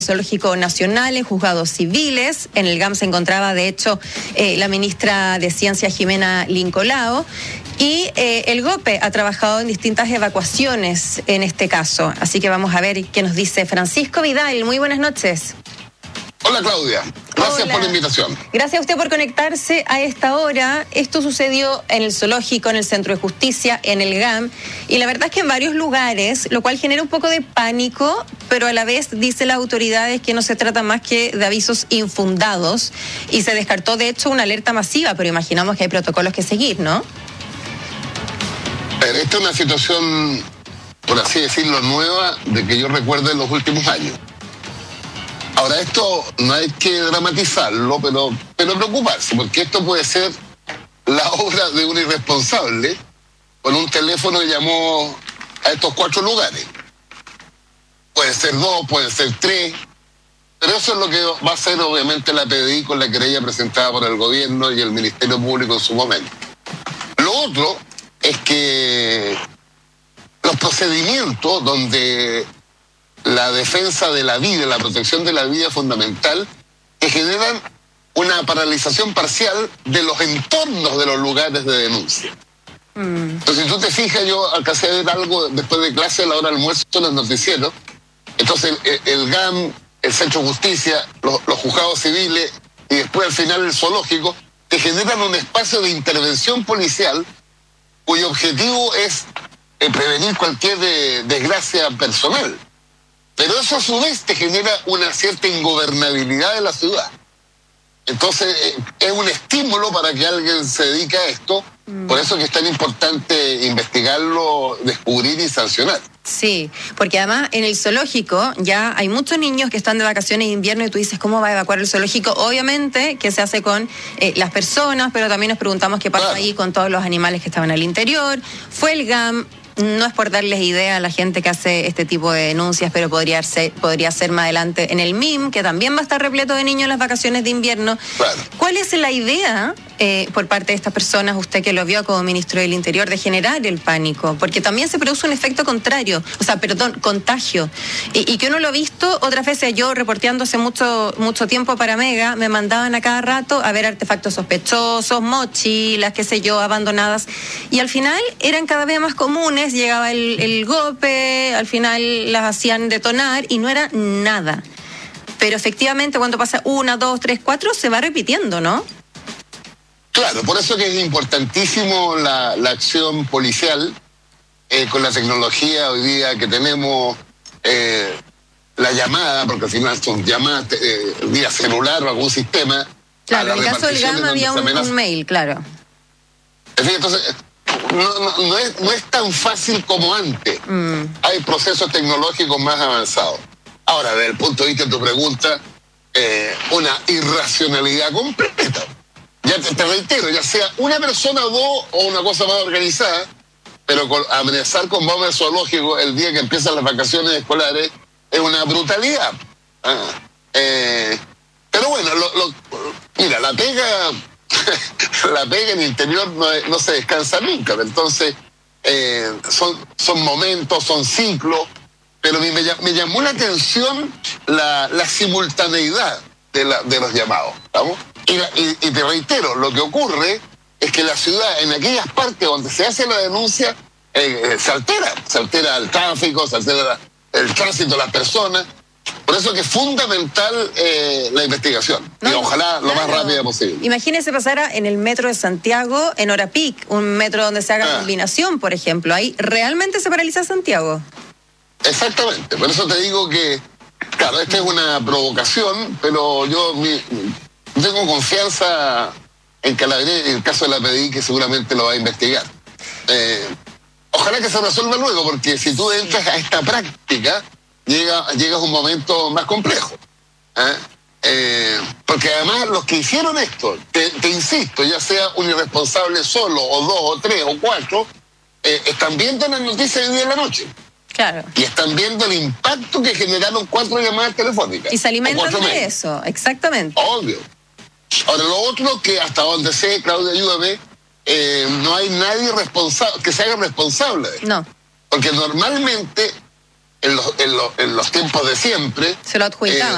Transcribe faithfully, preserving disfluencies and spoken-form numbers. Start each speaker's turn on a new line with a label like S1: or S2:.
S1: Zoológico Nacional en juzgados civiles. En el G A M se encontraba, de hecho, eh, la ministra de Ciencia, Jimena Lincolao. Y eh, el GOPE ha trabajado en distintas evacuaciones en este caso. Así que vamos a ver qué nos dice Francisco Vidal. Muy buenas noches.
S2: Hola, Claudia. Gracias Hola. por la invitación.
S1: Gracias a usted por conectarse a esta hora. Esto sucedió en el zoológico, en el Centro de Justicia, en el G A M. Y la verdad es que en varios lugares, lo cual genera un poco de pánico, pero a la vez dice las autoridades que no se trata más que de avisos infundados. Y se descartó, de hecho, una alerta masiva, pero imaginamos que hay protocolos que seguir, ¿no?
S2: Pero esta es una situación, por así decirlo, nueva, de que yo recuerdo en los últimos años. Ahora, esto no hay que dramatizarlo, pero, pero preocuparse, porque esto puede ser la obra de un irresponsable con un teléfono que llamó a estos cuatro lugares. Puede ser dos, puede ser tres, pero eso es lo que va a hacer obviamente la P D I con la querella presentada por el gobierno y el Ministerio Público en su momento. Lo otro es que los procedimientos donde la defensa de la vida, la protección de la vida es fundamental, que generan una paralización parcial de los entornos de los lugares de denuncia. Mm. Entonces, si tú te fijas, yo alcancé a ver algo después de clase a la hora del almuerzo en los noticieros. Entonces, el, el G A M, el Centro de Justicia, los, los juzgados civiles y después al final el zoológico, que generan un espacio de intervención policial cuyo objetivo es eh, prevenir cualquier de, desgracia personal. Pero eso a su vez te genera una cierta ingobernabilidad de la ciudad. Entonces eh, es un estímulo para que alguien se dedique a esto. Mm. Por eso que es tan importante investigarlo, descubrir y sancionar.
S1: Sí, porque además en el zoológico ya hay muchos niños que están de vacaciones de invierno y tú dices, ¿cómo va a evacuar el zoológico? Obviamente que se hace con eh, las personas, pero también nos preguntamos qué pasó claro. ahí con todos los animales que estaban al interior. Fue el G A M. No es por darles idea a la gente que hace este tipo de denuncias, pero podría ser, podría ser más adelante en el M I M, que también va a estar repleto de niños en las vacaciones de invierno. Claro. ¿Cuál es la idea eh, por parte de estas personas, usted que lo vio como ministro del Interior, de generar el pánico? Porque también se produce un efecto contrario, o sea, perdón, contagio. Y, y que uno lo ha visto otras veces, yo reporteando hace mucho, mucho tiempo para Mega, me mandaban a cada rato a ver artefactos sospechosos, mochilas, qué sé yo, abandonadas. Y al final eran cada vez más comunes. Llegaba el, el GOPE, al final las hacían detonar y no era nada. Pero efectivamente cuando pasa una, dos, tres, cuatro, se va repitiendo, ¿no?
S2: Claro, por eso que es importantísimo la, la acción policial, eh, con la tecnología hoy día que tenemos, eh, la llamada, porque al final son llamadas eh, vía celular o algún sistema.
S1: Claro, en el caso del G A M había un, un mail, claro.
S2: Entonces, No, no, no, es, no es tan fácil como antes. Mm. Hay procesos tecnológicos más avanzados. Ahora, desde el punto de vista de tu pregunta, eh, una irracionalidad completa. Ya te, te reitero, ya sea una persona o dos o una cosa más organizada, pero con, amenazar con bomba zoológico el día que empiezan las vacaciones escolares es una brutalidad. Ah, eh, pero bueno, lo, lo, mira, la pega... la pega en el interior no, no se descansa nunca, entonces eh, son, son momentos, son ciclos, pero me, me llamó la atención la, la simultaneidad de, la, de los llamados, ¿estamos? Y, la, y, y te reitero, lo que ocurre es que la ciudad, en aquellas partes donde se hace la denuncia, eh, eh, se altera, se altera el tráfico, se altera la, el tránsito de las personas. Por eso que es fundamental eh, la investigación. No, y ojalá claro. lo más rápida posible.
S1: Imagínese pasara en el metro de Santiago en hora peak, un metro donde se haga ah. combinación, por ejemplo. Ahí realmente se paraliza Santiago.
S2: Exactamente. Por eso te digo que, claro, esta es una provocación, pero yo mi, tengo confianza en Calabria, en el caso de la P D I, que seguramente lo va a investigar. Eh, ojalá que se resuelva luego, porque si tú entras a esta práctica, Llega, llega un momento más complejo. ¿eh? Eh, porque además los que hicieron esto, te, te insisto, ya sea un irresponsable solo, o dos, o tres, o cuatro, eh, están viendo las noticias de día en la noche.
S1: Claro.
S2: Y están viendo el impacto que generaron cuatro llamadas telefónicas.
S1: Y se alimentan de eso, exactamente.
S2: Obvio. Ahora, lo otro que hasta donde sé, Claudia, ayúdame, eh, no hay nadie responsable que se haga responsable de esto.
S1: No.
S2: Porque normalmente, en los, en los, en los tiempos de siempre...
S1: Se lo adjudicaban. Eh,